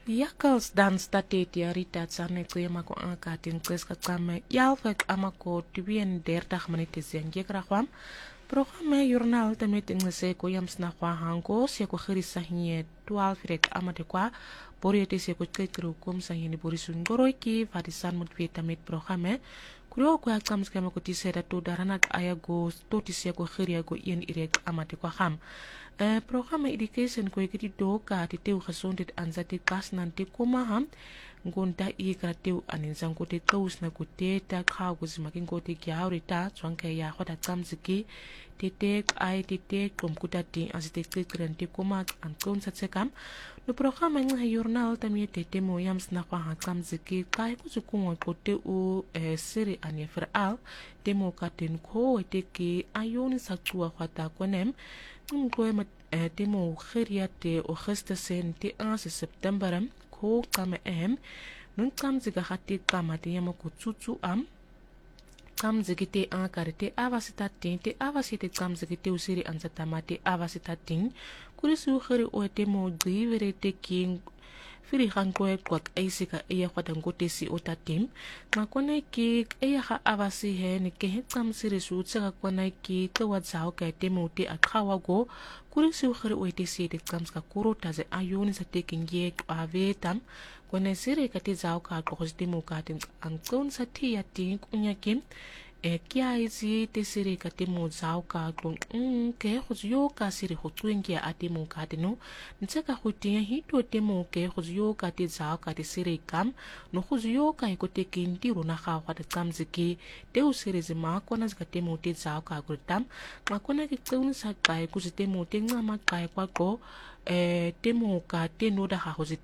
Yakals dan statet ja rita tsane kuyama ko angkatin kreska kame yalvek amako 32 minute zengi krakwam programe journal tamet ngese ko yamsna kwa hango se ko khirisa hinye 12 rek amade kwa boriete se ko kekru kum sa hini borisun goroiki fadisan mutwe tamet programe kurio ko akams kama ko tisera to darana aya go to tisia ko khiria go yen irek amade kwa ham programme education ko ikiti do ka ti teu gesondheid anzati kas nanti koma ham ngonta I krateu aninsan ko te tous na ko te ta kha go zimakin ko te kyauri ta chwanka ya khota tsamziki te ai te kom kutati asite krenti koma an kon satsekam no programme ngi journal tamie te mo yams na kwa tsamziki kai ko zukungo ko te u siri anie veral demo katen ko te ki ayoni saktua khata konem ngoe demo khiriate augustus te 1 september ko kama nun kamziga khati kama te yama ko tsutsu kamzigi te karite avasitatin te avasite kamzigi te usiri anzatama te avasitatin kurisu khiri o demo grivere te king firi hankoe kwak eisika iya kwadangote si otatim ngakona ki iya ha avasi he ni ke hekam siri su tsaka kona ki to wadzao ka demo te akhawa go kurisu khiri o te si te kamska kuro taze ayoni sa te kinge avetam kona siri ka te zao ka ko demo ka tin ankon sa ti ya tin kunya kim kia izi te siri ka te mo zao ka kon ke khuzyo ka siri khutwengia ate mo ka te no ntseka khutia hito te mo ke khuzyo ka te zao ka te siri kam no khuzyo ka iko te kinti runa kha kwa te kamziki te usiri zima kona zika te mo te zao ka grutam makona ki tseuni sa kai kuzite mo te ngama kai kwa ko te mo ka te no da kha